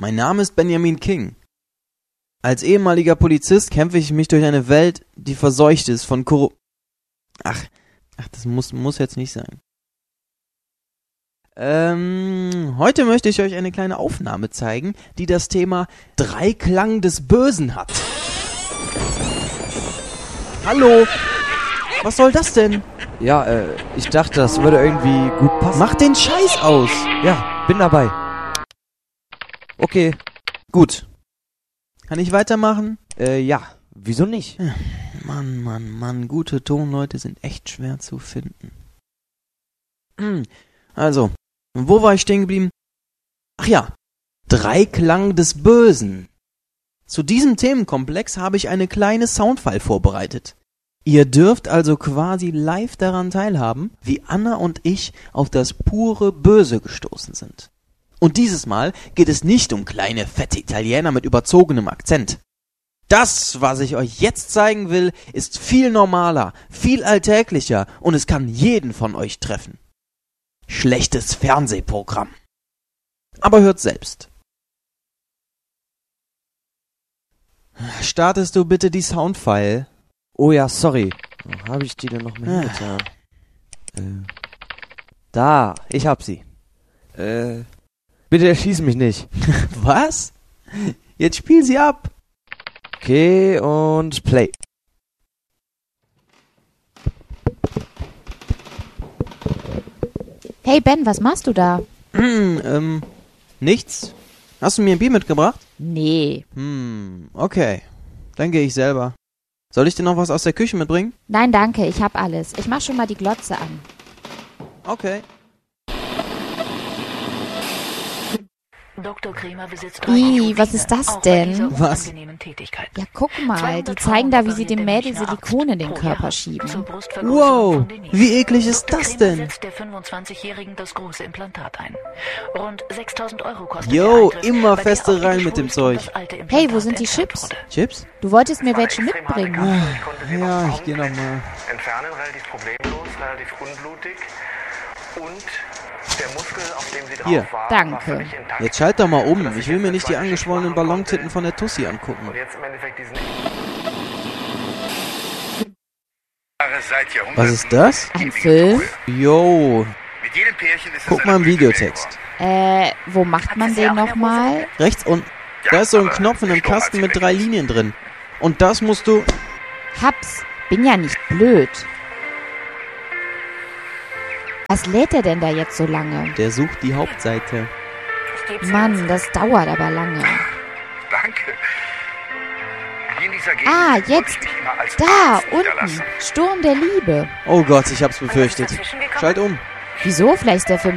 Mein Name ist Benjamin King. Als ehemaliger Polizist kämpfe ich mich durch eine Welt, die verseucht ist von Ach, das muss jetzt nicht sein. Heute möchte ich euch eine kleine Aufnahme zeigen, die das Thema Dreiklang des Bösen hat. Hallo? Was soll das denn? Ja, ich dachte, das würde irgendwie gut passen. Mach den Scheiß aus! Ja, bin dabei. Okay. Gut. Kann ich weitermachen? Ja, wieso nicht? Mann, gute Tonleute sind echt schwer zu finden. Also, wo war ich stehen geblieben? Ach ja, Dreiklang des Bösen. Zu diesem Themenkomplex habe ich eine kleine Soundfile vorbereitet. Ihr dürft also quasi live daran teilhaben, wie Anna und ich auf das pure Böse gestoßen sind. Und dieses Mal geht es nicht um kleine, fette Italiener mit überzogenem Akzent. Das, was ich euch jetzt zeigen will, ist viel normaler, viel alltäglicher und es kann jeden von euch treffen. Schlechtes Fernsehprogramm. Aber hört selbst. Startest du bitte die Soundfile? Oh ja, sorry. Wo habe ich die denn noch mal hingetan? Da, ich hab sie. Bitte erschieß mich nicht. Was? Jetzt spiel sie ab. Okay, und Play. Hey Ben, was machst du da? Nichts. Hast du mir ein Bier mitgebracht? Nee. Okay. Dann gehe ich selber. Soll ich dir noch was aus der Küche mitbringen? Nein, danke, ich hab alles. Ich mach schon mal die Glotze an. Okay. Dr. Kremer besitzt Was ist das denn? Was? Ja, guck mal, die zeigen da, wie sie dem Mädel Silikon in den Körper schieben. Wow, wie eklig ist das denn? Setzt der 25-Jährigen das große Implantat ein. Rund 6.000 € kostet Jo, der Eingriff, immer bei der feste auch die rein mit dem Geschwulst und Zeug. das alte Hey, wo Implantat sind die entfernt Chips? wurde. Chips? Du wolltest mir welche mitbringen. Ja, ich gehe nochmal. Entfernen relativ problemlos, relativ unblutig und der Muskel, auf dem sie drauf Hier. war, Danke. war völlig intakt. Jetzt schalt doch mal um. Ich will mir nicht die angeschwollenen Ballontitten von der Tussi angucken. Und jetzt im Endeffekt diesen... Was ist das? Ein Film? Jo, Mit jedem Pärchen ist guck mal im Videotext. Wo macht man den nochmal? Rechts unten. Da ist so ein Knopf in einem Kasten mit 3 Linien drin. Und das musst du... Hab's. Bin ja nicht blöd. Was lädt er denn da jetzt so lange? Der sucht die Hauptseite. Mann, das dauert aber lange. Danke. Hier in dieser Gegend Ah, wurde jetzt. ich mich immer als Da, Arzt unten. niederlassen. Sturm der Liebe. Oh Gott, ich hab's befürchtet. Schalt um. Wieso? Vielleicht ist der Film